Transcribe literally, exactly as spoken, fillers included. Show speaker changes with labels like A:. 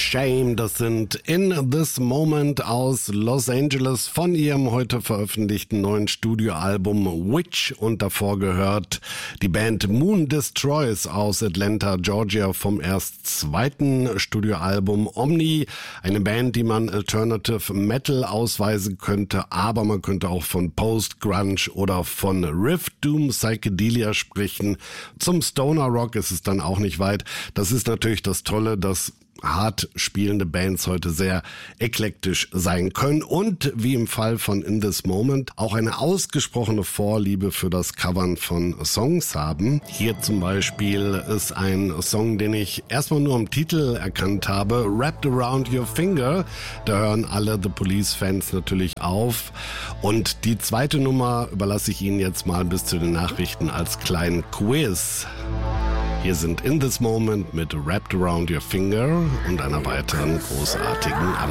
A: Shame, das sind In This Moment aus Los Angeles von ihrem heute veröffentlichten neuen Studioalbum Witch und davor gehört die Band Moon Destroys aus Atlanta, Georgia vom erst zweiten Studioalbum Omni, eine Band, die man Alternative Metal ausweisen könnte, aber man könnte auch von Post-Grunge oder von Riff Doom Psychedelia sprechen. Zum Stoner Rock ist es dann auch nicht weit. Das ist natürlich das Tolle, dass hart spielende Bands heute sehr eklektisch sein können und wie im Fall von In This Moment auch eine ausgesprochene Vorliebe für das Covern von Songs haben. Hier zum Beispiel ist ein Song, den ich erstmal nur am Titel erkannt habe, Wrapped Around Your Finger. Da hören alle The Police-Fans natürlich auf. Und die zweite Nummer überlasse ich Ihnen jetzt mal bis zu den Nachrichten als kleinen Quiz. Hier sind In This Moment mit Wrapped Around Your Finger und einer weiteren großartigen